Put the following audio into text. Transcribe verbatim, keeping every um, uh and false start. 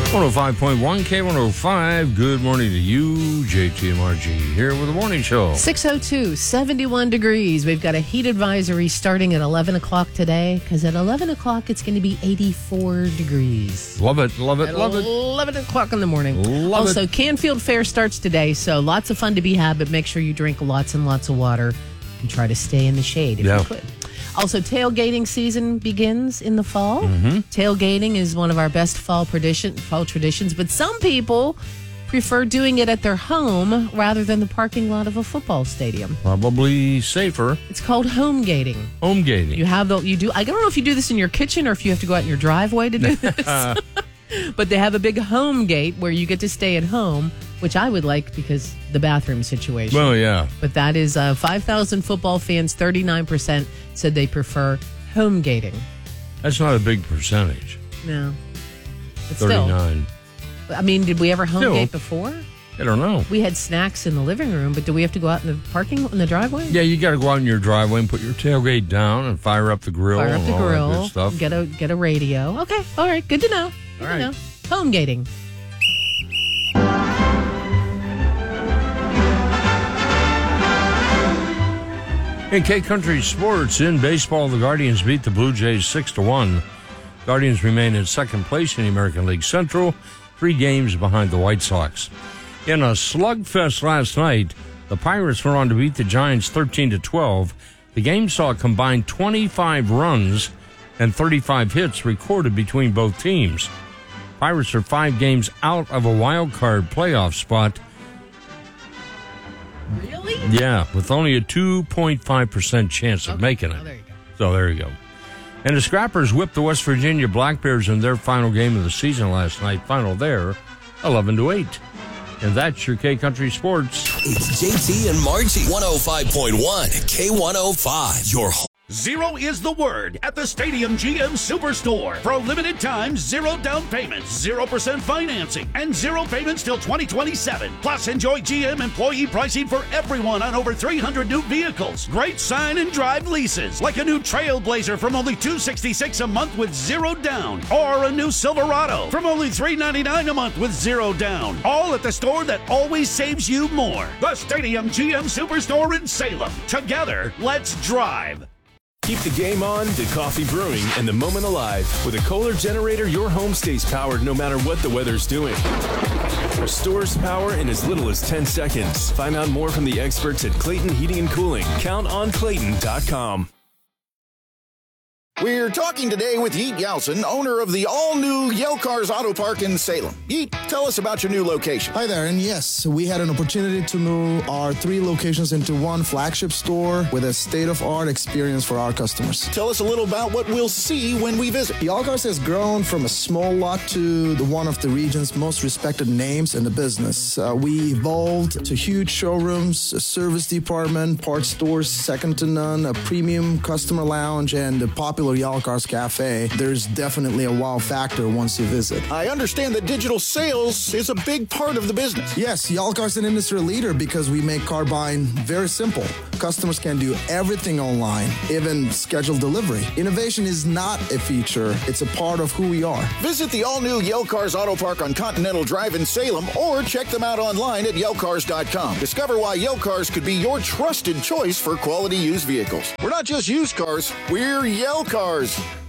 one oh five point one K one oh five. Good morning to you. J T M R G here with the morning show. six oh two, seventy-one degrees. We've got a heat advisory starting at eleven o'clock today because at eleven o'clock it's going to be eighty-four degrees. Love it, love it, At love it. eleven o'clock in the morning. Love also, it. Canfield Fair starts today, so lots of fun to be had, but make sure you drink lots and lots of water and try to stay in the shade if Yeah. you could. Also, tailgating season begins in the fall. Mm-hmm. Tailgating is one of our best fall tradition, fall traditions, but some people prefer doing it at their home rather than the parking lot of a football stadium. Probably safer. It's called home gating. Home gating. You have the you do. I don't know if you do this in your kitchen or if you have to go out in your driveway to do this. But they have a big home gate where you get to stay at home, which I would like because the bathroom situation. Well, yeah. But that is uh, five thousand football fans, thirty-nine percent said they prefer home gating. That's not a big percentage. No. But still, thirty-nine. I mean, did we ever home Still. gate before? I don't know. We had snacks in the living room, but do we have to go out in the parking in the driveway? Yeah, you got to go out in your driveway and put your tailgate down and fire up the grill. Fire up and the all that grill. good stuff. Get a get a radio. Okay, all right, good to know. Good All right. to know. Home gating. In K-Country Sports, in baseball, the Guardians beat the Blue Jays six to one. Guardians remain in second place in the American League Central, three games behind the White Sox. In a slugfest last night, the Pirates were on to beat the Giants thirteen to twelve. The game saw a combined twenty-five runs and thirty-five hits recorded between both teams. Pirates are five games out of a wild card playoff spot. Really? Yeah, with only a two point five percent chance of Okay. making it. Oh, there you go. So there you go. And the Scrappers whipped the West Virginia Black Bears in their final game of the season last night. Final there, eleven to eight. And that's your K-Country Sports. It's J T and Margie. one oh five point one K one oh five. Your home. Zero is the word at the Stadium G M Superstore. For a limited time, zero down payments, zero percent financing, and zero payments till twenty twenty-seven. Plus, enjoy G M employee pricing for everyone on over three hundred new vehicles. Great sign and drive leases, like a new Trailblazer from only two hundred sixty-six dollars a month with zero down, or a new Silverado from only three hundred ninety-nine dollars a month with zero down. All at the store that always saves you more. The Stadium G M Superstore in Salem. Together, let's drive. Keep the game on, the coffee brewing, and the moment alive. With a Kohler generator, your home stays powered no matter what the weather's doing. Restores power in as little as ten seconds. Find out more from the experts at Clayton Heating and Cooling. Count on Clayton dot com. We're talking today with Yeet Yeltsin, owner of the all-new Yale Cars Auto Park in Salem. Yeet, tell us about your new location. Hi there, and yes, we had an opportunity to move our three locations into one flagship store with a state-of-art experience for our customers. Tell us a little about what we'll see when we visit. Yale Cars has grown from a small lot to the one of the region's most respected names in the business. Uh, we evolved to huge showrooms, a service department, parts stores second to none, a premium customer lounge, and a popular Yale Cars Cafe. There's definitely a wow factor once you visit. I understand that digital sales is a big part of the business. Yes, Yale Cars is an industry leader because we make car buying very simple. Customers can do everything online, even schedule delivery. Innovation is not a feature, it's a part of who we are. Visit the all-new Yale Cars Auto Park on Continental Drive in Salem or check them out online at yale cars dot com. Discover why Yale Cars could be your trusted choice for quality used vehicles. We're not just used cars, we're Yale Cars.